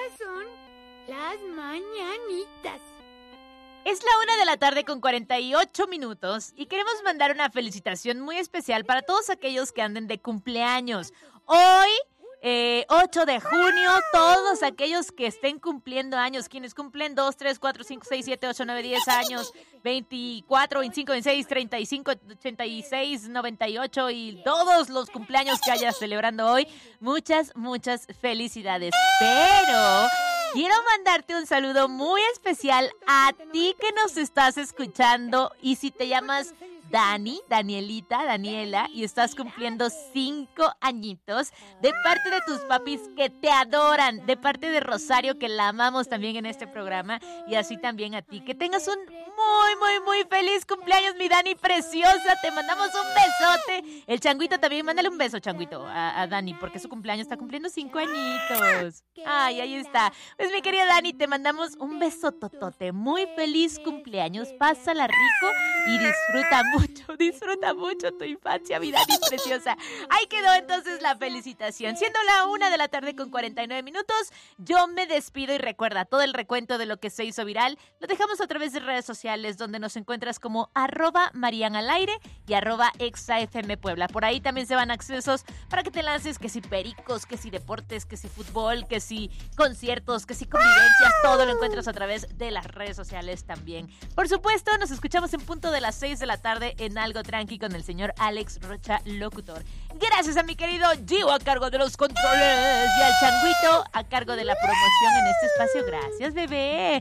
Estas son las mañanitas. Es la 1:00 con 48 minutos y queremos mandar una felicitación muy especial para todos aquellos que anden de cumpleaños. Hoy, 8 de junio, todos aquellos que estén cumpliendo años, quienes cumplen 2, 3, 4, 5, 6, 7, 8, 9, 10 años, 24, 25, 26, 35, 86, 98 y todos los cumpleaños que hayas celebrando hoy, muchas felicidades. Pero quiero mandarte un saludo muy especial a ti que nos estás escuchando y si te llamas Dani, Danielita, Daniela y estás cumpliendo 5 añitos de parte de tus papis que te adoran, de parte de Rosario que la amamos también en este programa y así también a ti. Que tengas un muy feliz cumpleaños, mi Dani preciosa, te mandamos un besote. El Changuito también, mándale un beso, Changuito, a Dani porque su cumpleaños está cumpliendo 5 añitos. Ay, ahí está. Pues mi querida Dani, te mandamos un beso totote, muy feliz cumpleaños, pásala rico y disfruta mucho tu infancia, mi Dani preciosa. Ahí quedó entonces la felicitación. Siendo la 1:00 con 49 minutos, yo me despido y recuerda, todo el recuento de lo que se hizo viral lo dejamos a través de redes sociales donde nos encuentras como @marianalaire y @exafmpuebla. Por ahí también se van accesos para que te lances, que si pericos, que si deportes, que si fútbol, que si conciertos, que si convivencias, todo lo encuentras a través de las redes sociales también. Por supuesto, nos escuchamos en punto de las 6 de la tarde en Algo Tranqui con el señor Alex Rocha, locutor. Gracias a mi querido Gio a cargo de los controles y al Changuito a cargo de la promoción en este espacio. Gracias, bebé.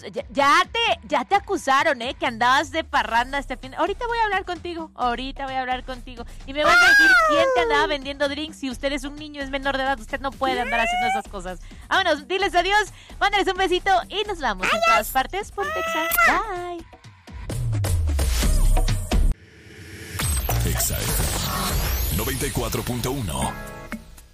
Ya te acusaron, que andabas de parranda este fin. Ahorita voy a hablar contigo. Y me vas a decir quién te andaba vendiendo drinks. Si usted es un niño, es menor de edad, usted no puede andar haciendo esas cosas. Vámonos, diles adiós, mándales un besito y nos vamos en todas partes. Pontexa. Bye. Exa 94.1